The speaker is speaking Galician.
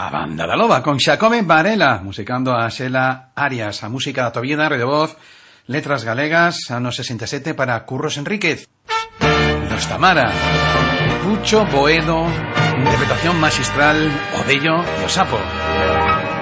a Banda da Loba con Xacobe Varela musicando a Xela Arias, a música da Tobía de voz, letras galegas, anos 67 para Curros Enríquez, Los Tamara, Pucho Boedo, interpretación magistral, O Bello e o Sapo.